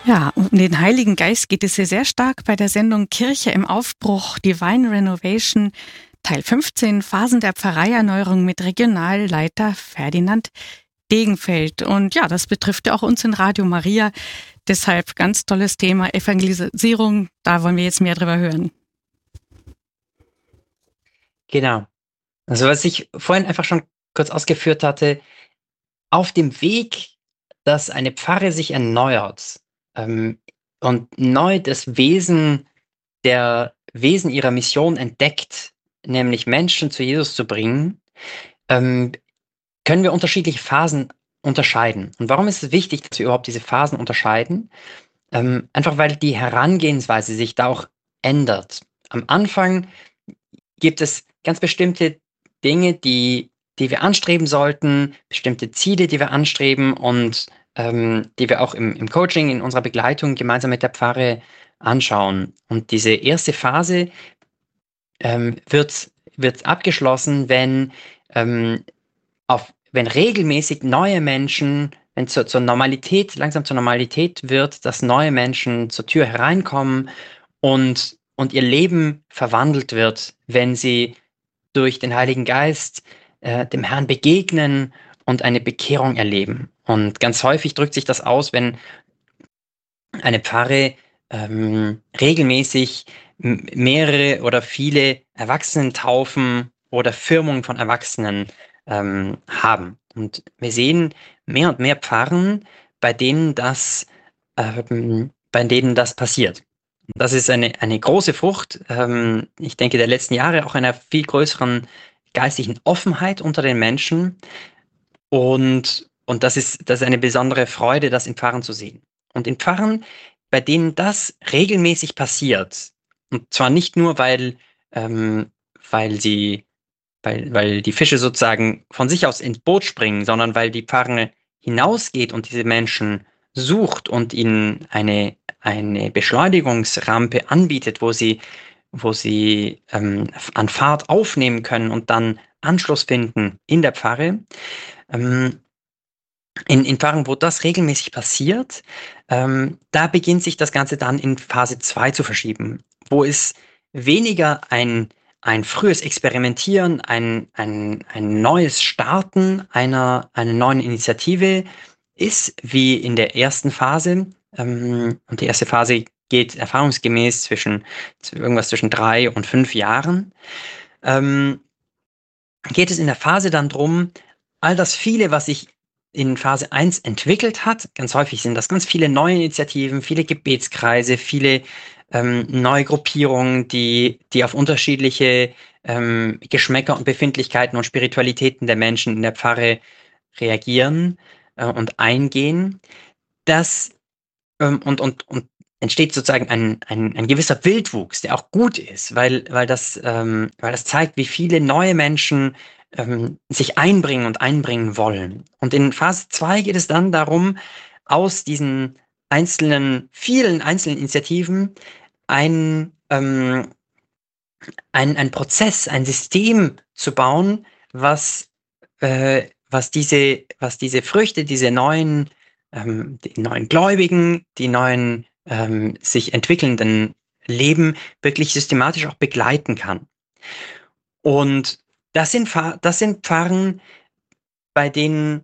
Ja, um den Heiligen Geist geht es hier sehr stark bei der Sendung Kirche im Aufbruch, Divine Renovation, Teil 15, Phasen der Pfarreierneuerung mit Regionalleiter Ferdinand Degenfeld. Und ja, das betrifft ja auch uns in Radio Maria. Deshalb ganz tolles Thema Evangelisierung. Da wollen wir jetzt mehr drüber hören. Genau. Also was ich vorhin einfach schon kurz ausgeführt hatte, auf dem Weg, dass eine Pfarre sich erneuert und neu das Wesen ihrer Mission entdeckt, nämlich Menschen zu Jesus zu bringen, können wir unterschiedliche Phasen unterscheiden. Und warum ist es wichtig, dass wir überhaupt diese Phasen unterscheiden? Einfach weil die Herangehensweise sich da auch ändert. Am Anfang gibt es ganz bestimmte Dinge, die wir anstreben sollten, bestimmte Ziele, die wir anstreben und die wir auch im Coaching, in unserer Begleitung gemeinsam mit der Pfarre anschauen. Und diese erste Phase wird abgeschlossen, wenn regelmäßig neue Menschen, wenn langsam zur Normalität wird, dass neue Menschen zur Tür hereinkommen und ihr Leben verwandelt wird, wenn sie durch den Heiligen Geist dem Herrn begegnen und eine Bekehrung erleben. Und ganz häufig drückt sich das aus, wenn eine Pfarre regelmäßig mehrere oder viele Erwachsenentaufen oder Firmungen von Erwachsenen haben. Und wir sehen mehr und mehr Pfarren, bei denen das passiert. Das ist eine große Frucht, ich denke, der letzten Jahre, auch einer viel größeren geistigen Offenheit unter den Menschen. Und das ist eine besondere Freude, das in Pfarren zu sehen. Und in Pfarren, bei denen das regelmäßig passiert, und zwar nicht nur, weil die Fische sozusagen von sich aus ins Boot springen, sondern weil die Pfarre hinausgeht und diese Menschen sucht und ihnen eine Beschleunigungsrampe anbietet, wo sie an Fahrt aufnehmen können und dann Anschluss finden in der Pfarre. In Pfarren, wo das regelmäßig passiert, da beginnt sich das Ganze dann in Phase 2 zu verschieben, wo es weniger ein frühes Experimentieren, ein neues Starten einer neuen Initiative ist, wie in der ersten Phase. Und die erste Phase geht erfahrungsgemäß irgendwas zwischen 3 und 5 Jahren. Geht es in der Phase dann drum, all das viele, was sich in Phase 1 entwickelt hat, ganz häufig sind das ganz viele neue Initiativen, viele Gebetskreise, viele neue Gruppierungen, die auf unterschiedliche Geschmäcker und Befindlichkeiten und Spiritualitäten der Menschen in der Pfarre reagieren und eingehen. Das und entsteht sozusagen ein gewisser Wildwuchs, der auch gut ist, weil das zeigt, wie viele neue Menschen sich einbringen und einbringen wollen. Und in Phase 2 geht es dann darum, aus diesen vielen einzelnen Initiativen ein Prozess, ein System zu bauen, was diese Früchte, die neuen Gläubigen, die neuen sich entwickelnden Leben wirklich systematisch auch begleiten kann. Und das sind Pfarren, bei denen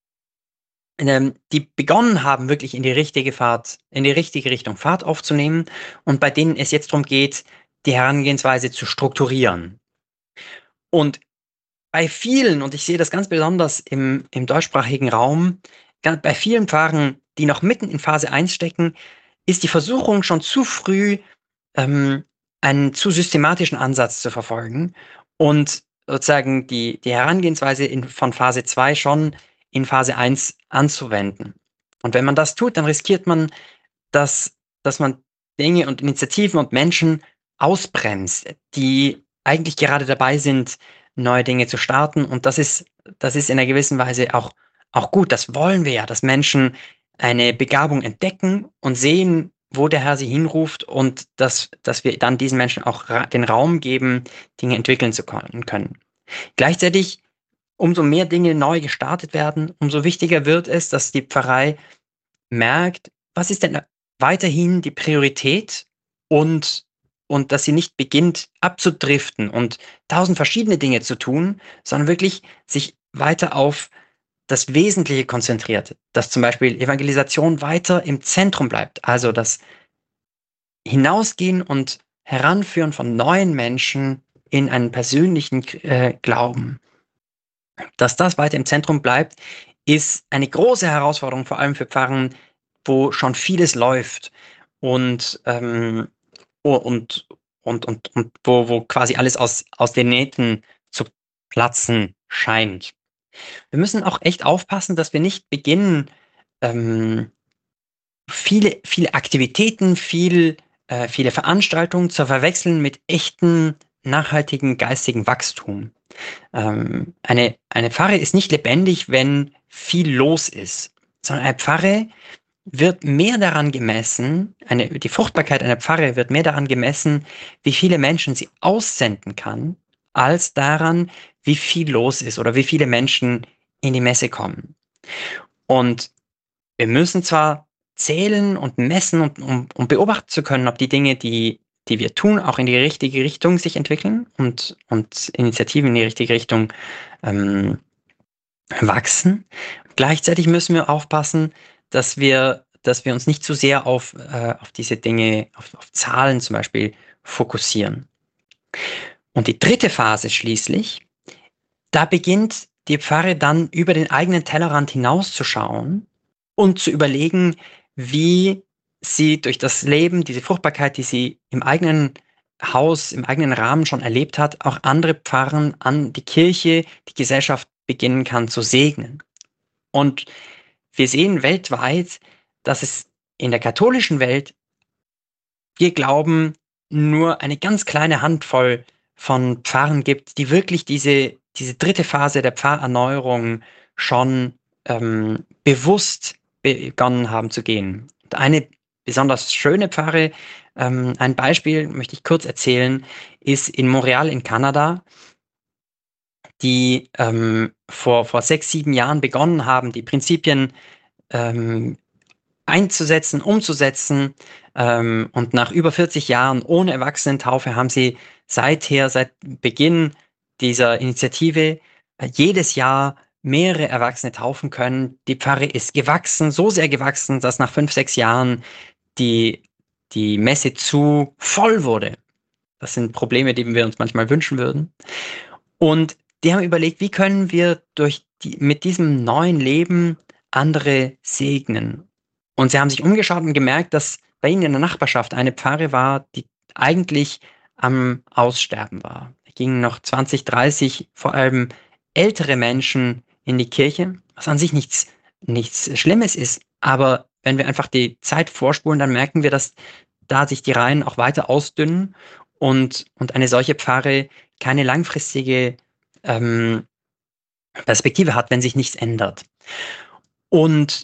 die begonnen haben, wirklich in die richtige Richtung Fahrt aufzunehmen und bei denen es jetzt darum geht, die Herangehensweise zu strukturieren. Und bei vielen, und ich sehe das ganz besonders im deutschsprachigen Raum, bei vielen Pfarren, die noch mitten in Phase 1 stecken, ist die Versuchung schon zu früh, einen zu systematischen Ansatz zu verfolgen und sozusagen die Herangehensweise von Phase 2 schon in Phase 1 anzuwenden. Und wenn man das tut, dann riskiert man, dass man Dinge und Initiativen und Menschen ausbremst, die eigentlich gerade dabei sind, neue Dinge zu starten. Und das ist in einer gewissen Weise auch gut. Das wollen wir ja, dass Menschen eine Begabung entdecken und sehen, wo der Herr sie hinruft und dass wir dann diesen Menschen auch den Raum geben, Dinge entwickeln zu können. Gleichzeitig, umso mehr Dinge neu gestartet werden, umso wichtiger wird es, dass die Pfarrei merkt, was ist denn weiterhin die Priorität und dass sie nicht beginnt abzudriften und 1000 verschiedene Dinge zu tun, sondern wirklich sich weiter auf das Wesentliche konzentriert, dass zum Beispiel Evangelisation weiter im Zentrum bleibt, also das Hinausgehen und Heranführen von neuen Menschen in einen persönlichen Glauben. Dass das weiter im Zentrum bleibt, ist eine große Herausforderung, vor allem für Pfarren, wo schon vieles läuft und, und, und wo quasi alles aus den Nähten zu platzen scheint. Wir müssen auch echt aufpassen, dass wir nicht beginnen, viele Aktivitäten, viele Veranstaltungen zu verwechseln mit echten, nachhaltigen geistigen Wachstum. Eine Pfarre ist nicht lebendig, wenn viel los ist, sondern eine Pfarre wird mehr daran gemessen, die Fruchtbarkeit einer Pfarre wird mehr daran gemessen, wie viele Menschen sie aussenden kann, als daran, wie viel los ist oder wie viele Menschen in die Messe kommen. Und wir müssen zwar zählen und messen, um beobachten zu können, ob die Dinge, die wir tun, auch in die richtige Richtung sich entwickeln und Initiativen in die richtige Richtung wachsen. Gleichzeitig müssen wir aufpassen, dass wir uns nicht zu sehr auf diese Dinge, auf Zahlen zum Beispiel fokussieren. Und die dritte Phase schließlich, da beginnt die Pfarre dann über den eigenen Tellerrand hinauszuschauen und zu überlegen, wie sie durch das Leben, diese Fruchtbarkeit, die sie im eigenen Haus, im eigenen Rahmen schon erlebt hat, auch andere Pfarren an die Kirche, die Gesellschaft beginnen kann zu segnen. Und wir sehen weltweit, dass es in der katholischen Welt, wir glauben, nur eine ganz kleine Handvoll von Pfarren gibt, die wirklich diese dritte Phase der Pfarrerneuerung schon bewusst begonnen haben zu gehen. Und eine besonders schöne Pfarre, ein Beispiel möchte ich kurz erzählen, ist in Montreal in Kanada, die vor 6, 7 Jahren begonnen haben, die Prinzipien einzusetzen, umzusetzen. Und nach über 40 Jahren ohne Erwachsenentaufe haben sie seit Beginn dieser Initiative jedes Jahr mehrere Erwachsene taufen können. Die Pfarre ist gewachsen, so sehr gewachsen, dass nach 5, 6 Jahren die Messe zu voll wurde. Das sind Probleme, die wir uns manchmal wünschen würden. Und die haben überlegt, wie können wir mit diesem neuen Leben andere segnen. Und sie haben sich umgeschaut und gemerkt, dass bei ihnen in der Nachbarschaft eine Pfarre war, die eigentlich am Aussterben war. Da gingen noch 20, 30, vor allem ältere Menschen in die Kirche, was an sich nichts Schlimmes ist. Aber wenn wir einfach die Zeit vorspulen, dann merken wir, dass da sich die Reihen auch weiter ausdünnen und eine solche Pfarre keine langfristige Perspektive hat, wenn sich nichts ändert. Und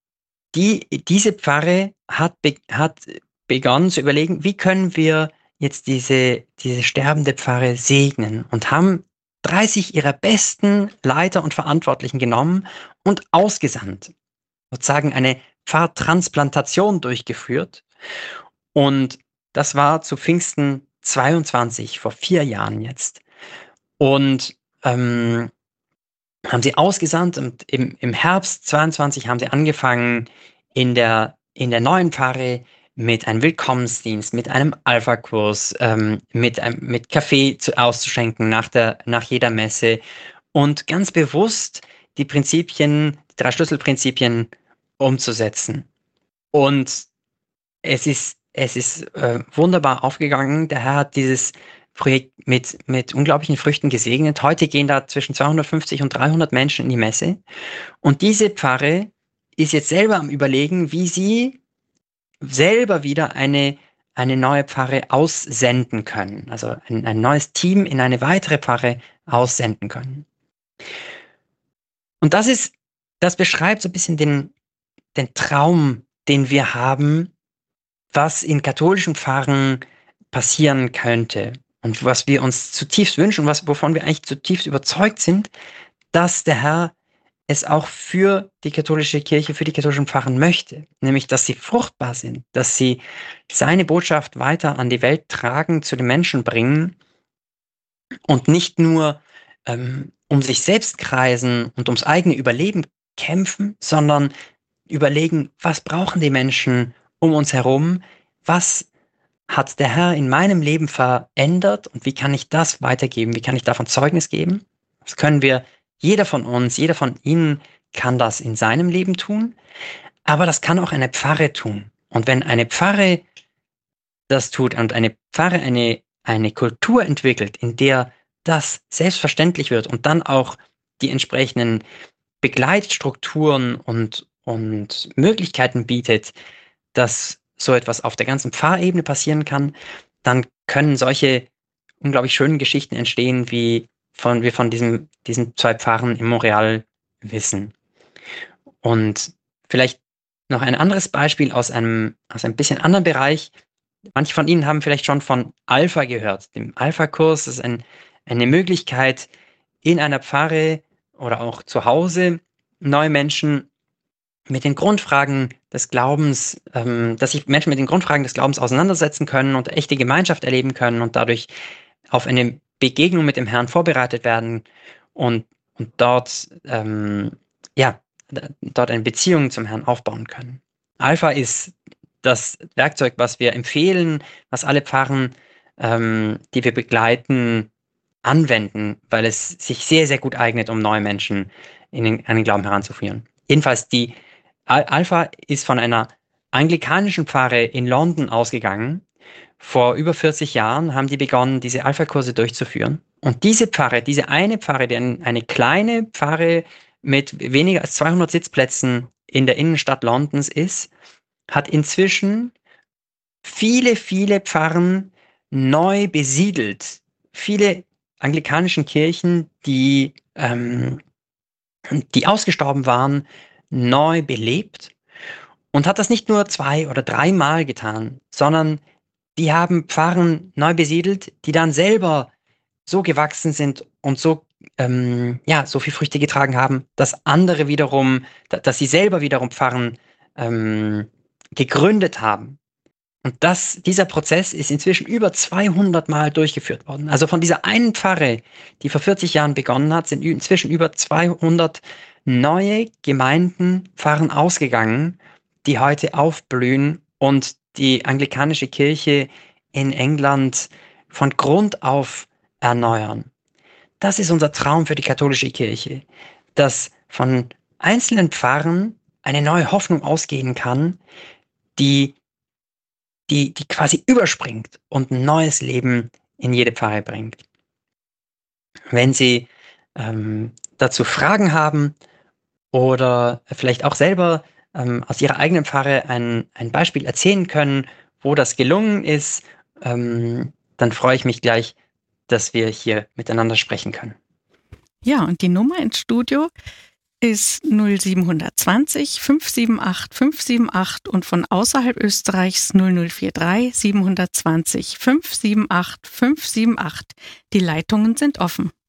diese Pfarre hat begonnen zu überlegen, wie können wir jetzt diese sterbende Pfarre segnen, und haben 30 ihrer besten Leiter und Verantwortlichen genommen und ausgesandt, sozusagen eine Pfarrtransplantation durchgeführt. Und das war zu Pfingsten 22, vor 4 Jahren jetzt. Und haben sie ausgesandt, und im Herbst 22 haben sie angefangen, in der neuen Pfarre mit einem Willkommensdienst, mit einem Alpha-Kurs, mit Kaffee auszuschenken nach jeder Messe und ganz bewusst die 3 Schlüsselprinzipien umzusetzen. Und es ist wunderbar aufgegangen. Der Herr hat dieses Projekt mit unglaublichen Früchten gesegnet. Heute gehen da zwischen 250 und 300 Menschen in die Messe. Und diese Pfarre ist jetzt selber am Überlegen, wie sie selber wieder eine neue Pfarre aussenden können. Also ein neues Team in eine weitere Pfarre aussenden können. Und das beschreibt so ein bisschen den Traum, den wir haben, was in katholischen Pfarren passieren könnte. Und was wir uns zutiefst wünschen, wovon wir eigentlich zutiefst überzeugt sind, dass der Herr es auch für die katholische Kirche, für die katholischen Pfarren möchte, nämlich dass sie fruchtbar sind, dass sie seine Botschaft weiter an die Welt tragen, zu den Menschen bringen und nicht nur um sich selbst kreisen und ums eigene Überleben kämpfen, sondern überlegen, was brauchen die Menschen um uns herum, was hat der Herr in meinem Leben verändert und wie kann ich das weitergeben, wie kann ich davon Zeugnis geben? Das können wir, jeder von uns, jeder von Ihnen kann das in seinem Leben tun, aber das kann auch eine Pfarre tun. Und wenn eine Pfarre das tut und eine Pfarre eine Kultur entwickelt, in der das selbstverständlich wird und dann auch die entsprechenden Begleitstrukturen und Möglichkeiten bietet, dass so etwas auf der ganzen Pfarrebene passieren kann, dann können solche unglaublich schönen Geschichten entstehen, wie wir von diesen 2 Pfarren im Montreal wissen. Und vielleicht noch ein anderes Beispiel aus ein bisschen anderen Bereich. Manche von Ihnen haben vielleicht schon von Alpha gehört, dem Alpha-Kurs. Das ist eine Möglichkeit, in einer Pfarre oder auch zu Hause neue Menschen mit den Grundfragen des Glaubens, dass sich Menschen mit den Grundfragen des Glaubens auseinandersetzen können und echte Gemeinschaft erleben können und dadurch auf eine Begegnung mit dem Herrn vorbereitet werden und dort, dort eine Beziehung zum Herrn aufbauen können. Alpha ist das Werkzeug, was wir empfehlen, was alle Pfarren, die wir begleiten, anwenden, weil es sich sehr, sehr gut eignet, um neue Menschen an den Glauben heranzuführen. Jedenfalls, die Alpha ist von einer anglikanischen Pfarre in London ausgegangen. Vor über 40 Jahren haben die begonnen, diese Alpha-Kurse durchzuführen. Und diese Pfarre, diese eine Pfarre, die eine kleine Pfarre mit weniger als 200 Sitzplätzen in der Innenstadt Londons ist, hat inzwischen viele, viele Pfarren neu besiedelt. Viele anglikanischen Kirchen, die ausgestorben waren, neu belebt und hat das nicht nur 2 oder 3 Mal getan, sondern die haben Pfarren neu besiedelt, die dann selber so gewachsen sind und so viel Früchte getragen haben, dass sie selber wiederum Pfarren gegründet haben. Und dieser Prozess ist inzwischen über 200 Mal durchgeführt worden. Also von dieser einen Pfarre, die vor 40 Jahren begonnen hat, sind inzwischen über 200 neue Gemeinden, Pfarren ausgegangen, die heute aufblühen und die anglikanische Kirche in England von Grund auf erneuern. Das ist unser Traum für die katholische Kirche, dass von einzelnen Pfarren eine neue Hoffnung ausgehen kann, die quasi überspringt und ein neues Leben in jede Pfarre bringt. Wenn Sie dazu Fragen haben oder vielleicht auch selber aus Ihrer eigenen Pfarre ein Beispiel erzählen können, wo das gelungen ist, dann freue ich mich gleich, dass wir hier miteinander sprechen können. Ja, und die Nummer ins Studio ist 0720 578 578 und von außerhalb Österreichs 0043 720 578 578. Die Leitungen sind offen.